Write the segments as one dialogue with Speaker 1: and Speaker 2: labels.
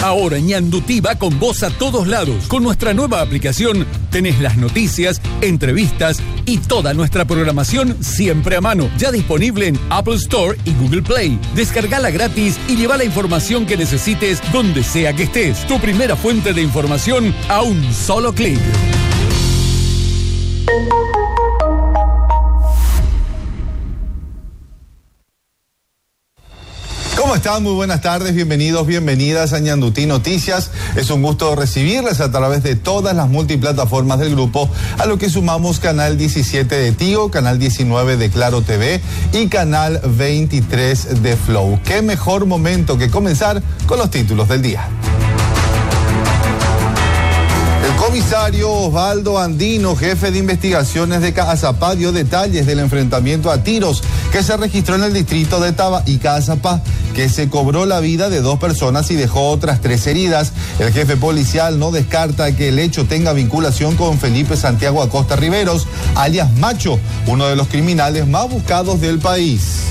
Speaker 1: Ahora Ñandutí va con vos a todos lados. Con nuestra nueva aplicación tenés las noticias, entrevistas y toda nuestra programación siempre a mano. Ya disponible en Apple Store y Google Play. Descargala gratis y lleva la información que necesites donde sea que estés. Tu primera fuente de información a un solo clic.
Speaker 2: ¿Cómo están? Muy buenas tardes, bienvenidos, bienvenidas a Ñandutí Noticias. Es un gusto recibirles a través de todas las multiplataformas del grupo, a lo que sumamos Canal 17 de Tigo, Canal 19 de Claro TV y Canal 23 de Flow. Qué mejor momento que comenzar con los títulos del día. El comisario Osvaldo Andino, jefe de investigaciones de Caazapá, dio detalles del enfrentamiento a tiros que se registró en el distrito de Taba y Caazapá, que se cobró la vida de 2 personas y dejó otras 3 heridas. El jefe policial no descarta que el hecho tenga vinculación con Felipe Santiago Acosta Riveros, alias Macho, uno de los criminales más buscados del país.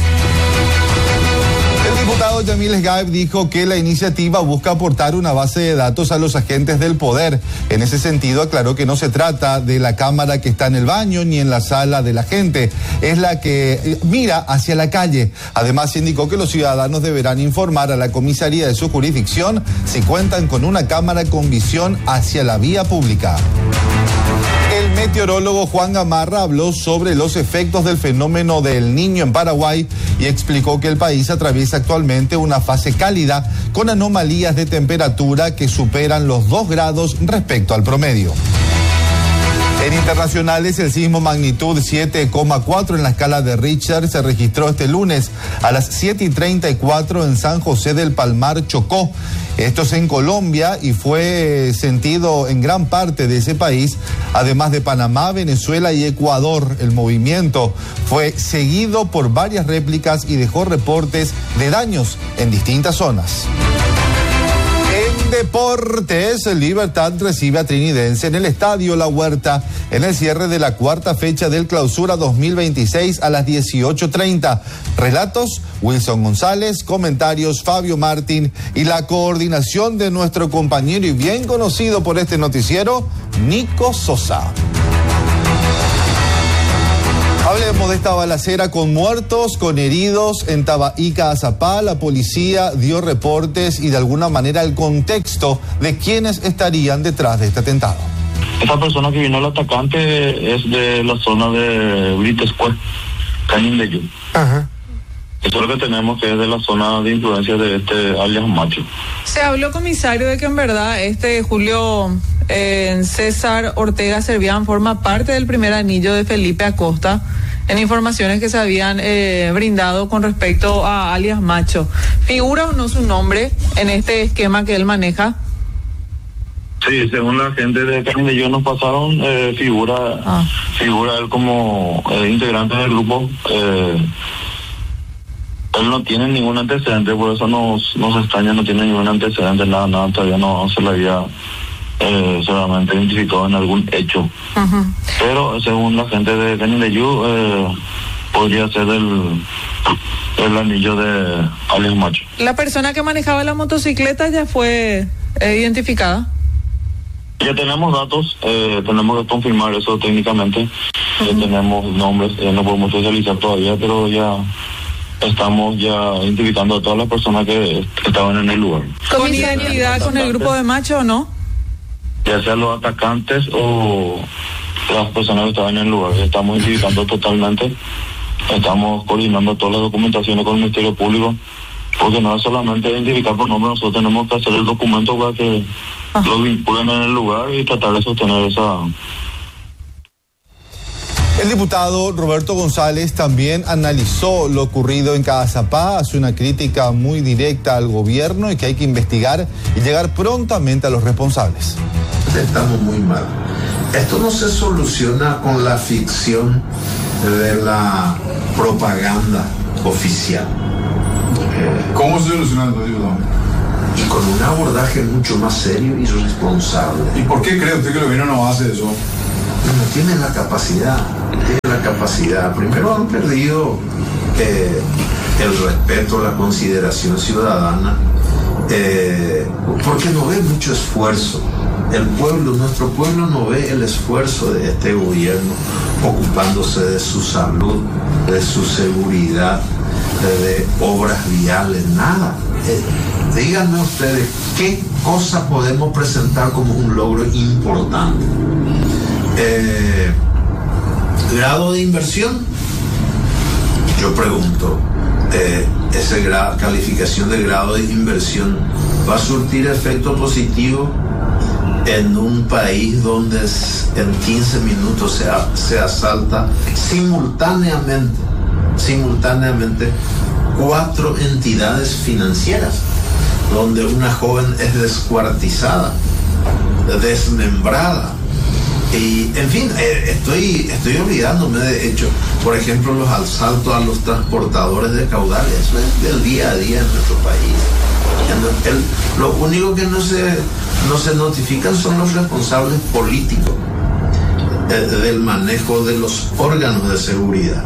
Speaker 2: El diputado Yamil Esgaib dijo que la iniciativa busca aportar una base de datos a los agentes del poder. En ese sentido, aclaró que no se trata de la cámara que está en el baño ni en la sala de la gente, es la que mira hacia la calle. Además, indicó que los ciudadanos deberán informar a la comisaría de su jurisdicción si cuentan con una cámara con visión hacia la vía pública. El meteorólogo Juan Gamarra habló sobre los efectos del fenómeno del Niño en Paraguay y explicó que el país atraviesa actualmente una fase cálida con anomalías de temperatura que superan los 2 grados respecto al promedio. En internacionales, el sismo magnitud 7,4 en la escala de Richter se registró este lunes a las 7:34 en San José del Palmar, Chocó. Esto es en Colombia y fue sentido en gran parte de ese país, además de Panamá, Venezuela y Ecuador. El movimiento fue seguido por varias réplicas y dejó reportes de daños en distintas zonas. En deportes, Libertad recibe a Trinidense en el Estadio La Huerta en el cierre de la 4ª fecha del Clausura 2026 a las 18:30. Relatos, Wilson González, comentarios, Fabio Martín y la coordinación de nuestro compañero y bien conocido por este noticiero, Nico Sosa. Hablemos de esta balacera con muertos, con heridos en Taba y Caazapá. La policía dio reportes y de alguna manera el contexto de quiénes estarían detrás de este atentado.
Speaker 3: Esta persona que vino al atacante es de la zona de Britescue, Cañín de Yu.
Speaker 4: Ajá.
Speaker 3: Eso es lo que tenemos, que es de la zona de influencia de este alias Macho.
Speaker 5: Se habló, comisario, de que en verdad Julio César Ortega Servián forma parte del primer anillo de Felipe Acosta, en informaciones que se habían brindado con respecto a alias Macho. ¿Figura o no su nombre en este esquema que él maneja?
Speaker 3: Sí, según la gente de Cañín de Yu nos pasaron, figura él como integrante del grupo. Él no tiene ningún antecedente, por eso nos extraña, no tiene ningún antecedente, nada, todavía no se le había solamente identificado en algún hecho. Uh-huh. Pero según la gente de Cañín de Yu, podría ser el anillo de alias Macho.
Speaker 5: ¿La persona que manejaba la motocicleta ya fue identificada?
Speaker 3: Ya tenemos datos, tenemos que confirmar eso técnicamente. Uh-huh. Ya tenemos nombres, no podemos socializar todavía, pero ya estamos identificando a todas las personas que estaban en el lugar.
Speaker 5: ¿Con identidad con el grupo de Macho o no?
Speaker 3: Ya sean los atacantes o las personas que estaban en el lugar. Estamos identificando totalmente. Estamos coordinando todas las documentaciones con el Ministerio Público, porque no es solamente identificar por nombre, nosotros tenemos que hacer el documento para que lo vinculen en el lugar y tratar de sostener esa...
Speaker 2: El diputado Roberto González también analizó lo ocurrido en Caazapá, hace una crítica muy directa al gobierno y que hay que investigar y llegar prontamente a los responsables.
Speaker 6: Estamos muy mal. Esto no se soluciona con la ficción de la propaganda oficial.
Speaker 7: ¿Cómo se soluciona esto, diputado?
Speaker 6: Y con un abordaje mucho más serio y responsable.
Speaker 7: ¿Y por qué cree usted que el gobierno no hace eso?
Speaker 6: No tienen la capacidad. Primero han perdido el respeto, la consideración ciudadana. porque no ve mucho esfuerzo. Nuestro pueblo no ve el esfuerzo de este gobierno ocupándose de su salud, de su seguridad, de obras viales, nada. Díganme ustedes, ¿qué cosa podemos presentar como un logro importante? ¿Grado de inversión? Yo pregunto, esa calificación de grado de inversión va a surtir efecto positivo en un país donde en 15 minutos se asalta simultáneamente 4 entidades financieras, donde una joven es descuartizada, desmembrada? Y en fin, estoy olvidándome de hecho, por ejemplo, los asaltos a los transportadores de caudales. Eso es del día a día en nuestro país. Lo único que no se notifican son los responsables políticos del manejo de los órganos de seguridad.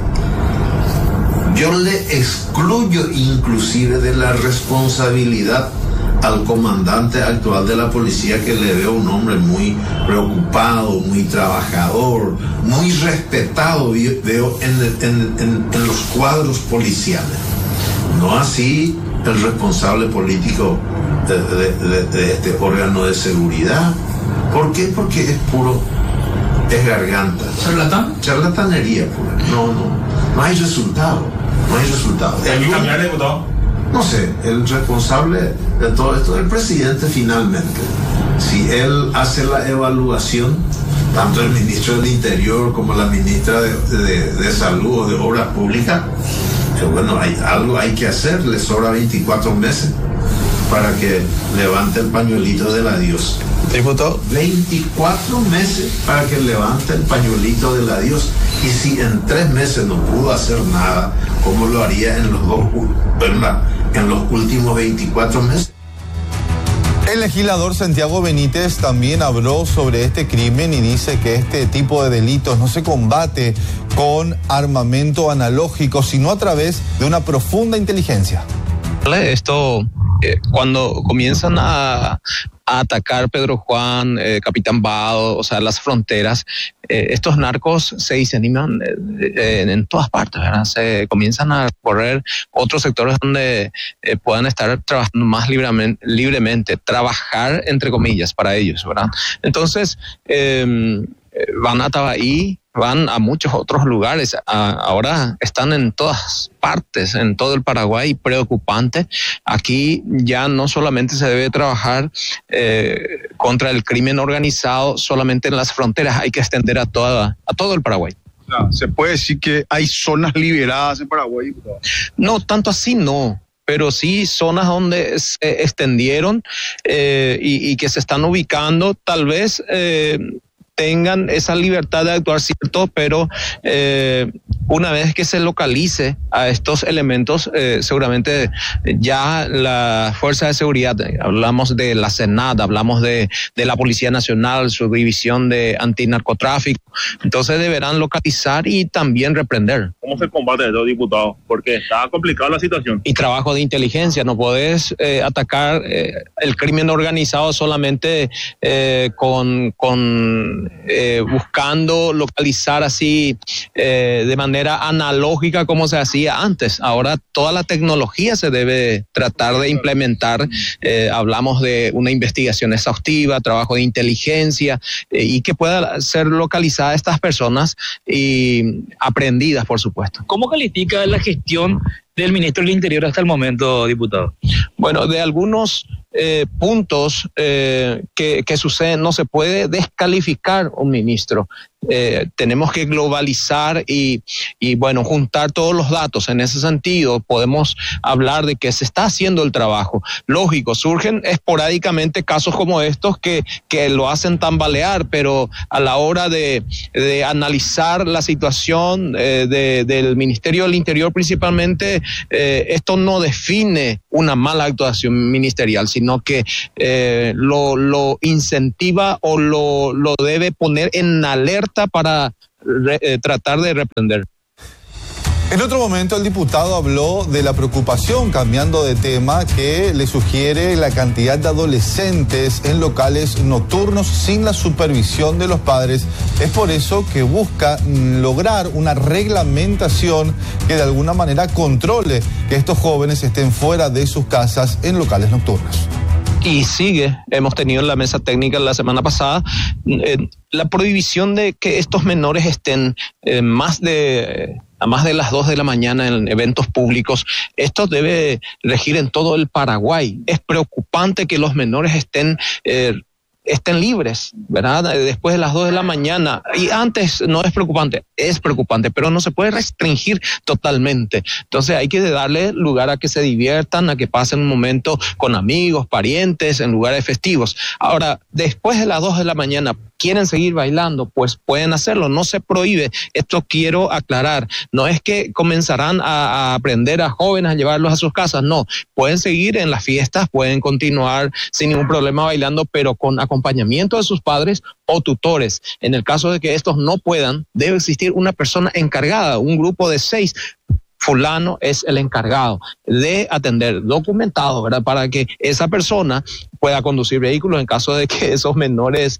Speaker 6: Yo le excluyo inclusive de la responsabilidad al comandante actual de la policía, que le veo un hombre muy preocupado, muy trabajador, muy respetado, veo en los cuadros policiales. No así el responsable político de este órgano de seguridad. ¿Por qué? Porque es garganta. ¿Charlatán? Charlatanería pura. No hay resultado. ¿Hay que cambiar, diputado? No sé, el responsable de todo esto es el presidente finalmente. Si él hace la evaluación, tanto el ministro del Interior como la ministra de Salud o de Obras Públicas, bueno, algo hay que hacer. Le sobra 24 meses para que levante el pañuelito del adiós. Diputado. 24 meses para que levante el pañuelito del adiós. Y si en 3 meses no pudo hacer nada, ¿cómo lo haría en los últimos 24 meses?
Speaker 2: El legislador Santiago Benítez también habló sobre este crimen y dice que este tipo de delitos no se combate con armamento analógico, sino a través de una profunda inteligencia.
Speaker 4: Esto, cuando comienzan a atacar Pedro Juan, Capitán Vado, o sea, las fronteras, estos narcos se diseminan en todas partes, ¿verdad? Se comienzan a recorrer otros sectores donde puedan estar trabajando más libremente, trabajar entre comillas para ellos, ¿verdad? Entonces, van a Tabaí, van a muchos otros lugares, ahora están en todas partes, en todo el Paraguay, preocupante. Aquí ya no solamente se debe trabajar contra el crimen organizado solamente en las fronteras, hay que extender a todo el Paraguay.
Speaker 7: ¿Se puede decir que hay zonas liberadas en Paraguay?
Speaker 4: No, tanto así no. Pero sí zonas donde se extendieron y que se están ubicando, tal vez tengan esa libertad de actuar, cierto, pero una vez que se localice a estos elementos, seguramente ya la Fuerza de Seguridad, hablamos de la Senat, hablamos de la Policía Nacional, su división de antinarcotráfico, entonces deberán localizar y también reprender.
Speaker 8: ¿Cómo se combate esto, diputado? Porque está complicada la situación.
Speaker 4: Y trabajo de inteligencia, no podés atacar el crimen organizado solamente buscando localizar así de manera analógica como se hacía antes. Ahora toda la tecnología se debe tratar de implementar. Hablamos de una investigación exhaustiva, trabajo de inteligencia y que pueda ser localizada a estas personas y aprendidas, por supuesto.
Speaker 9: ¿Cómo califica la gestión del ministro del Interior hasta el momento, diputado?
Speaker 4: Bueno, de algunos puntos que suceden, no se puede descalificar un ministro. Tenemos que globalizar y bueno, juntar todos los datos. En ese sentido, podemos hablar de que se está haciendo el trabajo. Lógico, surgen esporádicamente casos como estos que lo hacen tambalear, pero a la hora de analizar la situación del Ministerio del Interior principalmente, esto no define una mala actuación ministerial, sino que lo incentiva o lo debe poner en alerta para tratar de reprender.
Speaker 2: En otro momento el diputado habló de la preocupación, cambiando de tema, que le sugiere la cantidad de adolescentes en locales nocturnos sin la supervisión de los padres. Es por eso que busca lograr una reglamentación que de alguna manera controle que estos jóvenes estén fuera de sus casas en locales nocturnos.
Speaker 4: Y sigue, hemos tenido en la mesa técnica la semana pasada, la prohibición de que estos menores estén a más de las 2 de la mañana en eventos públicos. Esto debe regir en todo el Paraguay. Es preocupante que los menores estén libres, ¿verdad? Después de las 2 de la mañana. Y antes no es preocupante, pero no se puede restringir totalmente. Entonces hay que darle lugar a que se diviertan, a que pasen un momento con amigos, parientes, en lugares festivos. Ahora, después de las 2 de la mañana, ¿quieren seguir bailando? Pues pueden hacerlo, no se prohíbe. Esto quiero aclarar. No es que comenzarán a aprender a jóvenes a llevarlos a sus casas, no. Pueden seguir en las fiestas, pueden continuar sin ningún problema bailando, pero con acompañamiento de sus padres o tutores. En el caso de que estos no puedan, debe existir una persona encargada, un grupo de 6. Fulano es el encargado de atender, documentado, ¿verdad? Para que esa persona pueda conducir vehículos en caso de que esos menores,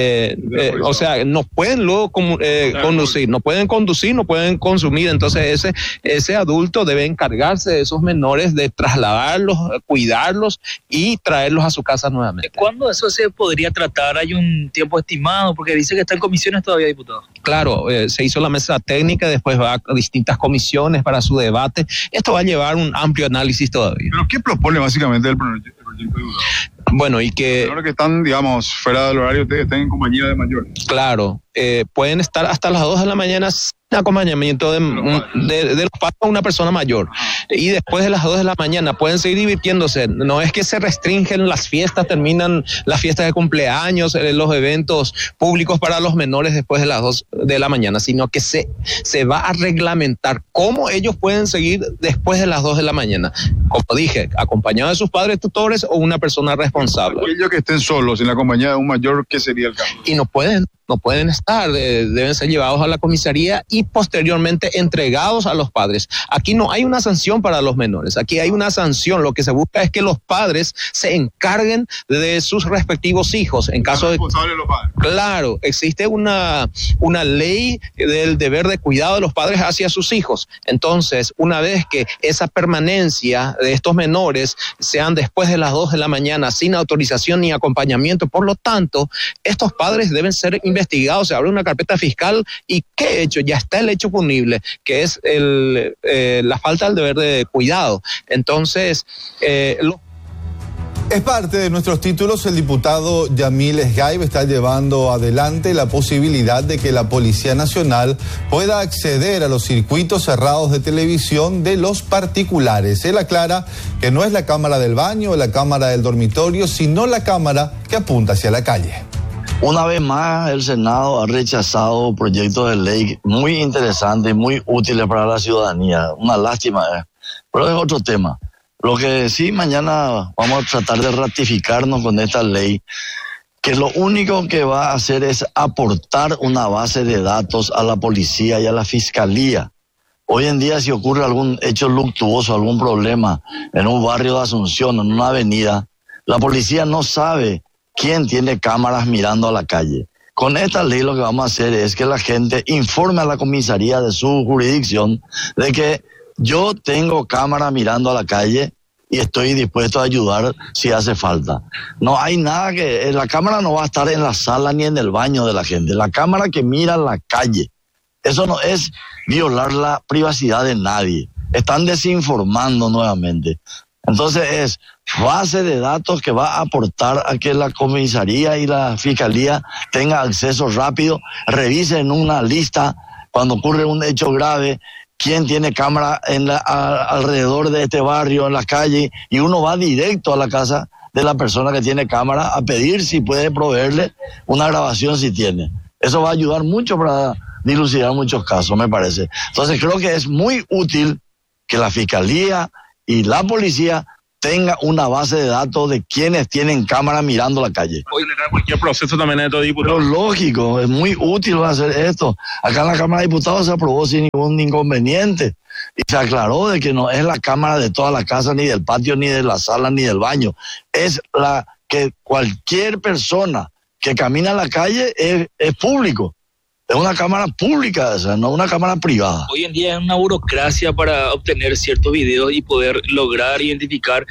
Speaker 4: o sea, no pueden luego conducir, no pueden consumir. Entonces ese adulto debe encargarse de esos menores, de trasladarlos, cuidarlos y traerlos a su casa nuevamente.
Speaker 9: ¿Cuándo eso se podría tratar? ¿Hay un tiempo estimado? Porque dice que está en comisiones todavía, diputado.
Speaker 4: Claro, se hizo la mesa técnica, después va a distintas comisiones para su debate. Esto va a llevar un amplio análisis todavía.
Speaker 7: ¿Pero qué propone básicamente el proyecto de diputado?
Speaker 4: Bueno, y que...
Speaker 7: Los que están, digamos, fuera del horario, estén en compañía de mayores.
Speaker 4: Claro, pueden estar hasta las 2 de la mañana sin acompañamiento de los padres a una persona mayor. Y después de las 2 de la mañana pueden seguir divirtiéndose. No es que se restringen las fiestas, terminan las fiestas de cumpleaños, los eventos públicos para los menores después de las 2 de la mañana, sino que se va a reglamentar cómo ellos pueden seguir después de las 2 de la mañana. Como dije, acompañados de sus padres tutores o una persona responsable.
Speaker 7: Aquellos que estén solos en la compañía de un mayor, ¿qué sería el caso?
Speaker 4: Y no pueden estar, deben ser llevados a la comisaría y posteriormente entregados a los padres. Aquí no hay una sanción para los menores, aquí hay una sanción. Lo que se busca es que los padres se encarguen de sus respectivos hijos. En caso de los padres. Claro, existe una ley del deber de cuidado de los padres hacia sus hijos. Entonces, una vez que esa permanencia de estos menores sean después de las 2 de la mañana sin autorización ni acompañamiento, por lo tanto, estos padres deben ser investigados, se abre una carpeta fiscal. ¿Y qué hecho? Ya está el hecho punible, que es la falta del deber de cuidado. Entonces,
Speaker 2: Es parte de nuestros títulos. El diputado Yamil Esgaib está llevando adelante la posibilidad de que la Policía Nacional pueda acceder a los circuitos cerrados de televisión de los particulares. Él aclara que no es la cámara del baño o la cámara del dormitorio, sino la cámara que apunta hacia la calle.
Speaker 10: Una vez más, el Senado ha rechazado proyectos de ley muy interesantes y muy útiles para la ciudadanía. Una lástima, pero es otro tema. Lo que sí, mañana vamos a tratar de ratificarnos con esta ley, que lo único que va a hacer es aportar una base de datos a la policía y a la fiscalía. Hoy en día, si ocurre algún hecho luctuoso, algún problema en un barrio de Asunción, en una avenida, la policía no sabe quién tiene cámaras mirando a la calle. Con esta ley lo que vamos a hacer es que la gente informe a la comisaría de su jurisdicción de que yo tengo cámara mirando a la calle y estoy dispuesto a ayudar si hace falta. No hay nada que... La cámara no va a estar en la sala ni en el baño de la gente. La cámara que mira la calle. Eso no es violar la privacidad de nadie. Están desinformando nuevamente. Entonces es base de datos que va a aportar a que la comisaría y la fiscalía tengan acceso rápido, revisen una lista cuando ocurre un hecho grave, quién tiene cámara alrededor de este barrio, en la calle, y uno va directo a la casa de la persona que tiene cámara a pedir si puede proveerle una grabación si tiene. Eso va a ayudar mucho para dilucidar muchos casos, me parece. Entonces creo que es muy útil que la fiscalía y la policía tenga una base de datos de quienes tienen cámara mirando la calle.
Speaker 8: Puede generar cualquier proceso también de estos diputados.
Speaker 10: Pero lógico, es muy útil hacer esto. Acá en la Cámara de Diputados se aprobó sin ningún inconveniente. Y se aclaró de que no es la cámara de toda la casa, ni del patio, ni de la sala, ni del baño. Es la que cualquier persona que camina en la calle es público. Es una cámara pública, o sea, no una cámara privada.
Speaker 9: Hoy en día es una burocracia para obtener ciertos videos y poder lograr identificar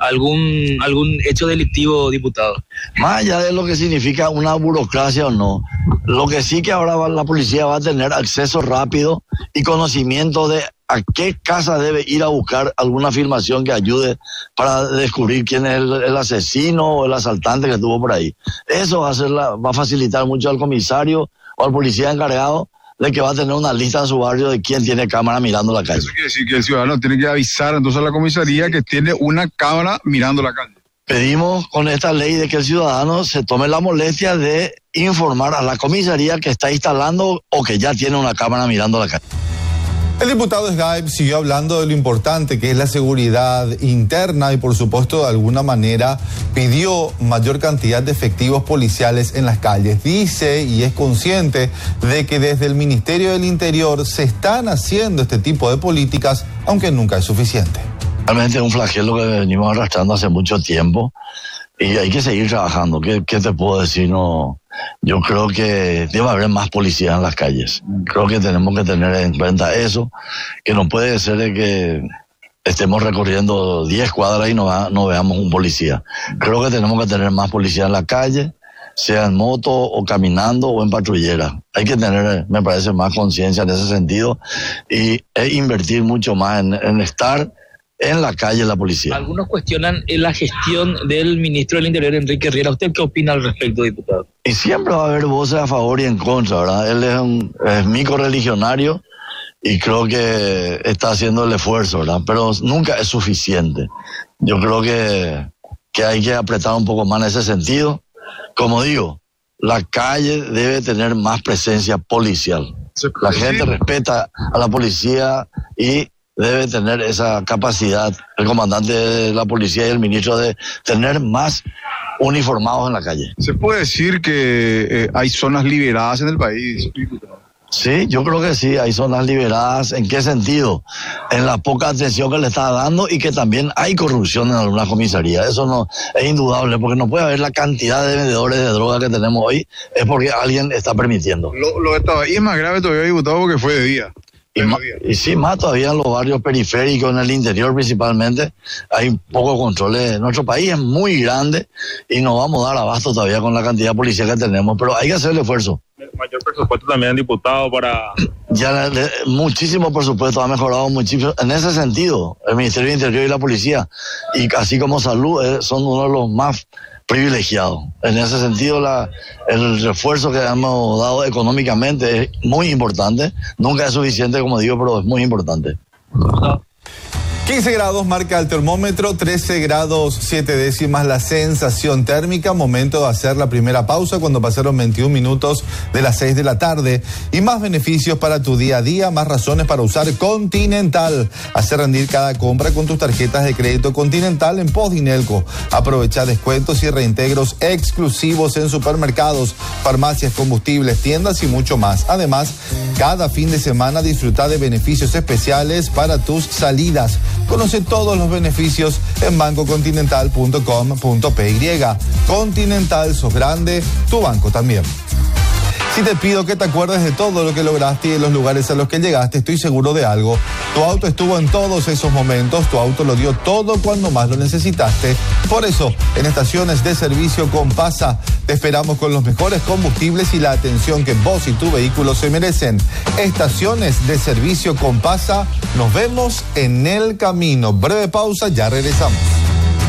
Speaker 9: algún hecho delictivo, diputado.
Speaker 10: Más allá de lo que significa una burocracia o no, lo que sí que ahora la policía va a tener acceso rápido y conocimiento de a qué casa debe ir a buscar alguna filmación que ayude para descubrir quién es el asesino o el asaltante que estuvo por ahí. Eso va a facilitar mucho al comisario o al policía encargado de que va a tener una lista en su barrio de quién tiene cámara mirando la calle.
Speaker 7: Eso quiere decir que el ciudadano tiene que avisar entonces a la comisaría que tiene una cámara mirando la calle.
Speaker 10: Pedimos con esta ley de que el ciudadano se tome la molestia de informar a la comisaría que está instalando o que ya tiene una cámara mirando la calle.
Speaker 2: El diputado Sgaib siguió hablando de lo importante que es la seguridad interna y por supuesto de alguna manera pidió mayor cantidad de efectivos policiales en las calles. Dice y es consciente de que desde el Ministerio del Interior se están haciendo este tipo de políticas, aunque nunca es suficiente.
Speaker 10: Realmente es un flagelo que venimos arrastrando hace mucho tiempo y hay que seguir trabajando. ¿Qué te puedo decir? No, yo creo que debe haber más policía en las calles. Creo que tenemos que tener en cuenta eso, que no puede ser de que estemos recorriendo 10 cuadras y no veamos un policía. Creo que tenemos que tener más policía en la calle, sea en moto o caminando o en patrullera. Hay que tener, me parece, más conciencia en ese sentido e invertir mucho más en estar en la calle la policía.
Speaker 9: Algunos cuestionan la gestión del ministro del Interior, Enrique Riera. ¿Usted qué opina al respecto, diputado?
Speaker 10: Y siempre va a haber voces a favor y en contra, ¿verdad? Él es micorreligionario y creo que está haciendo el esfuerzo, ¿verdad? Pero nunca es suficiente. Yo creo que hay que apretar un poco más en ese sentido. Como digo, la calle debe tener más presencia policial. La gente respeta a la policía y debe tener esa capacidad, el comandante de la policía y el ministro, de tener más uniformados en la calle.
Speaker 7: ¿Se puede decir que hay zonas liberadas en el país?
Speaker 10: Sí, yo creo que sí, hay zonas liberadas. ¿En qué sentido? En la poca atención que le está dando y que también hay corrupción en algunas comisarías. Eso no es indudable, porque no puede haber la cantidad de vendedores de droga que tenemos hoy, es porque alguien está permitiendo.
Speaker 7: Lo de Tabaí es más grave todavía, diputado, porque fue de día.
Speaker 10: Y sí, más todavía en los barrios periféricos, en el interior principalmente, hay poco control. Nuestro país es muy grande y no vamos a dar abasto todavía con la cantidad de policía que tenemos, pero hay que hacer el esfuerzo.
Speaker 8: El mayor presupuesto también, diputado, para...
Speaker 10: Ya muchísimo presupuesto, ha mejorado muchísimo. En ese sentido, el Ministerio del Interior y la policía, y así como salud, son uno de los más privilegiados. En ese sentido, el refuerzo que hemos dado económicamente es muy importante. Nunca es suficiente, como digo, pero es muy importante.
Speaker 2: 15 grados marca el termómetro, 13 grados 7 décimas la sensación térmica. Momento de hacer la primera pausa cuando pasaron 21 minutos de las 6 de la tarde. Y más beneficios para tu día a día, más razones para usar Continental. Hacer rendir cada compra con tus tarjetas de crédito Continental en Postdinelco. Aprovecha descuentos y reintegros exclusivos en supermercados, farmacias, combustibles, tiendas y mucho más. Además, cada fin de semana disfruta de beneficios especiales para tus salidas. Conoce todos los beneficios en bancocontinental.com.py. Continental, sos grande, tu banco también. Si te pido que te acuerdes de todo lo que lograste y de los lugares a los que llegaste, estoy seguro de algo. Tu auto estuvo en todos esos momentos, tu auto lo dio todo cuando más lo necesitaste. Por eso, en estaciones de servicio Compasa, te esperamos con los mejores combustibles y la atención que vos y tu vehículo se merecen. Estaciones de servicio Compasa, nos vemos en el camino. Breve pausa, ya regresamos.